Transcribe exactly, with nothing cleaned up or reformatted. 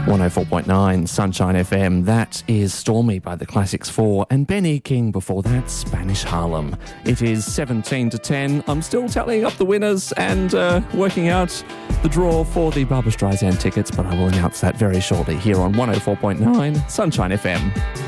one oh four point nine Sunshine F M. That is Stormy by the Classics four, and Benny King before that, Spanish Harlem. It is seventeen to ten. I'm still tallying up the winners and uh, working out the draw for the Barbra Streisand tickets, but I will announce that very shortly here on one oh four point nine Sunshine F M.